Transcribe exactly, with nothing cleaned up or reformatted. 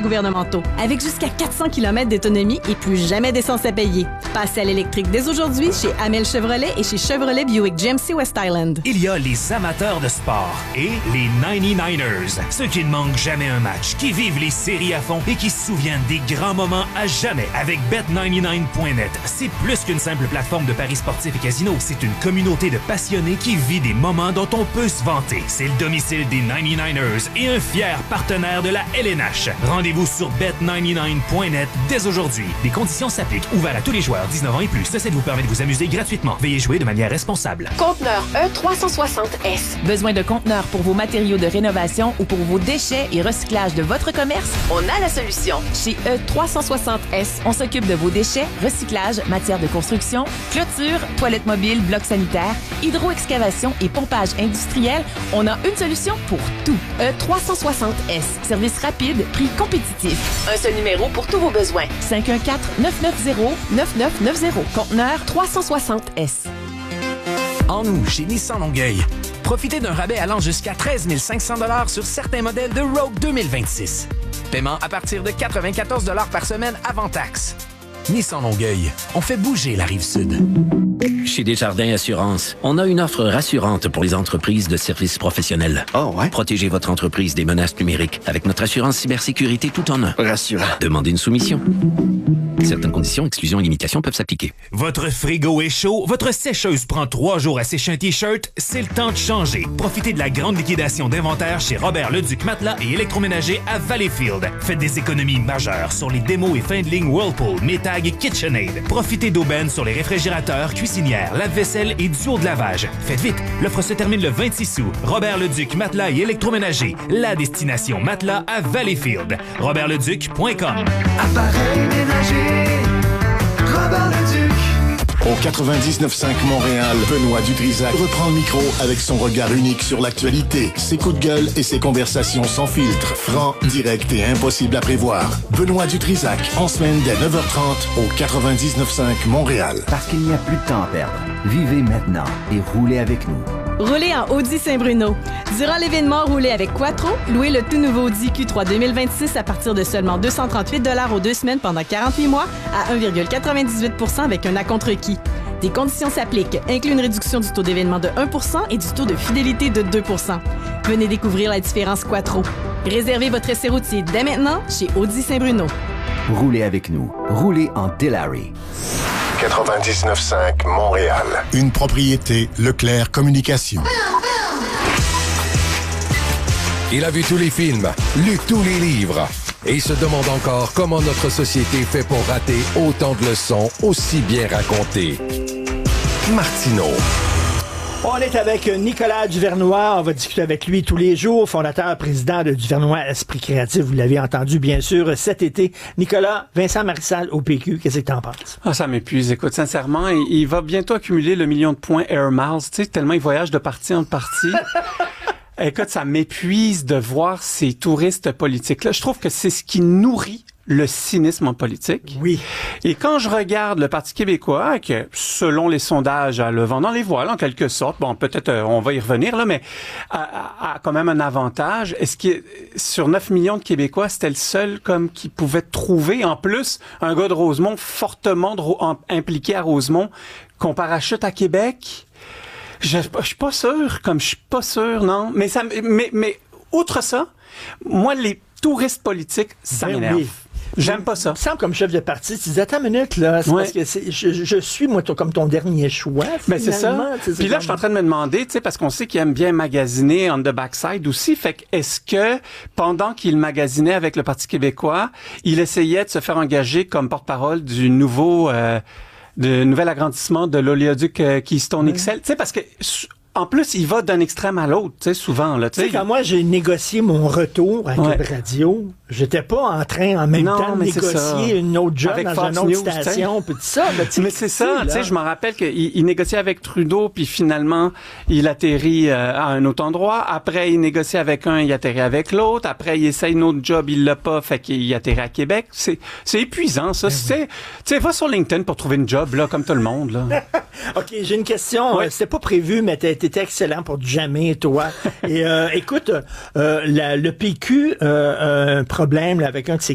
gouvernementaux. Avec jusqu'à quatre cents kilomètres d'autonomie et plus jamais d'essence à payer. Passez à l'électrique dès aujourd'hui chez Amel Chevrolet et chez Chevrolet Buick G M C West Island. Il y a les amateurs de sport et les ninety-niners. Ceux qui ne manquent jamais un match, qui vivent les séries à fond et qui se souviennent des grands moments à jamais. Avec bet quatre-vingt-dix-neuf point net, c'est plus qu'une simple plateforme de paris sportifs et casino. C'est une communauté de passionnés qui vit des moments dont on peut se vanter. C'est le domicile des ninety-niners et un fier partenaire de la L N H. Rendez-vous sur bet quatre-vingt-dix-neuf point net dès aujourd'hui. Des conditions s'appliquent. Ouvert à tous les joueurs dix-neuf ans et plus. Ceci vous permet de vous amuser gratuitement. Veuillez jouer de manière responsable. Conteneur E trois cent soixante S. Besoin de conteneurs pour vos matériaux de rénovation ou pour vos déchets et recyclage de votre commerce? On a la solution. Chez E trois cent soixante S, on s'occupe de vos déchets, recyclage, matières de construction, clôture, toilettes mobiles, blocs sanitaires, hydro-excavation et pompage industriel. On a une solution pour tout. E trois cent soixante S. Service rapide, prix compétitif. Un seul numéro pour tous vos besoins. cinq un quatre, neuf neuf zéro, neuf neuf neuf zéro. Conteneur trois cent soixante S. En nous, chez Nissan Longueuil, profitez d'un rabais allant jusqu'à treize mille cinq cents dollars sur certains modèles de Rogue deux mille vingt-six. Paiement à partir de quatre-vingt-quatorze dollars par semaine avant taxe. Nissan Longueuil, on fait bouger la Rive-Sud. Chez Desjardins Assurance, on a une offre rassurante pour les entreprises de services professionnels. Oh ouais? Protégez votre entreprise des menaces numériques avec notre assurance cybersécurité tout en un. Rassurant. Demandez une soumission. Certaines conditions, exclusions et limitations peuvent s'appliquer. Votre frigo est chaud, votre sécheuse prend trois jours à sécher un T-shirt, c'est le temps de changer. Profitez de la grande liquidation d'inventaire chez Robert Leduc Matelas et électroménager à Valleyfield. Faites des économies majeures sur les démos et fin de ligne Whirlpool, Maytag et KitchenAid. Profitez d'aubaines sur les réfrigérateurs, cuisinières, lave-vaisselle et duos de lavage. Faites vite, l'offre se termine le vingt-six août. Robert Leduc Matelas et électroménager, la destination matelas à Valleyfield. robert leduc point com. Appareil ménager, Robert Leduc. Au quatre-vingt-dix-neuf cinq Montréal, Benoît Dutrisac reprend le micro avec son regard unique sur l'actualité, ses coups de gueule et ses conversations sans filtre, franc, direct et impossible à prévoir. Benoît Dutrisac, en semaine dès neuf heures trente au quatre-vingt-dix-neuf cinq Montréal. Parce qu'il n'y a plus de temps à perdre. Vivez maintenant et roulez avec nous. Roulez en Audi Saint-Bruno. Durant l'événement Roulez avec Quattro, louez le tout nouveau Audi Q trois deux mille vingt-six à partir de seulement deux cent trente-huit dollars aux deux semaines pendant quarante-huit mois à un virgule quatre-vingt-dix-huit pour cent avec un acompte requis. Des conditions s'appliquent, inclut une réduction du taux d'événement de un pour cent et du taux de fidélité de deux pour cent. Venez découvrir la différence Quattro. Réservez votre essai routier dès maintenant chez Audi Saint-Bruno. Roulez avec nous. Roulez en Delary. quatre-vingt-dix-neuf cinq Montréal. Une propriété Leclerc Communication. Il a vu tous les films, lu tous les livres et il se demande encore comment notre société fait pour rater autant de leçons aussi bien racontées. Martineau. On est avec Nicolas Duvernois. On va discuter avec lui tous les jours, fondateur, président de Duvernois Esprit Créatif. Vous l'avez entendu, bien sûr, cet été. Nicolas, Vincent Marissal au P Q, qu'est-ce que t'en penses? Ah, ça m'épuise. Écoute, sincèrement, il, il va bientôt accumuler le million de points Air Miles. Tu sais, tellement il voyage de partie en partie. Écoute, ça m'épuise de voir ces touristes politiques-là. Je trouve que c'est ce qui nourrit le cynisme en politique. Oui. Et quand je regarde le Parti québécois, que selon les sondages a le vent dans les voiles, en quelque sorte, bon, peut-être euh, on va y revenir, là, mais a, a, a quand même un avantage. Est-ce que sur neuf millions de Québécois, c'était le seul comme qui pouvait trouver, en plus, un gars de Rosemont fortement de, en, impliqué à Rosemont, qu'on parachute à Québec? Je, je suis pas sûr, comme je suis pas sûr, non. Mais ça, mais, mais, outre ça, moi, les touristes politiques, ça ben m'énerve. Oui. J'aime pas ça. Il me semble comme chef de parti, tu dis, attends une minute, là, c'est ouais. parce que c'est, je, je suis, moi, comme ton dernier choix, ben c'est ça. Puis là, je suis en train de me demander, tu sais, parce qu'on sait qu'il aime bien magasiner on the backside aussi, fait que est-ce que, pendant qu'il magasinait avec le Parti québécois, il essayait de se faire engager comme porte-parole du nouveau... Euh, de nouvel agrandissement de l'oléoduc euh, Keystone oui. X L, tu sais, parce que en plus, il va d'un extrême à l'autre, tu sais, souvent, là, tu sais. Quand moi, j'ai négocié mon retour à ouais. Web Radio, j'étais pas en train, en même non, temps, de négocier une autre job avec dans Fox une autre News, station, puis tout ça. Là, mais c'est ça, tu sais, je me rappelle qu'il il négociait avec Trudeau, puis finalement, il atterrit euh, à un autre endroit. Après, il négocie avec un, il atterrit avec l'autre. Après, il essaye une autre job, il l'a pas, fait qu'il atterrit à Québec. C'est, c'est épuisant, ça. Tu sais, va sur LinkedIn pour trouver une job, là, comme tout le monde, là. OK, j'ai une question. Ouais. C'était pas prévu, mais t'étais excellent pour du jamais, toi. Et euh, écoute, euh, la, le P Q, euh, un problème là, avec un de ses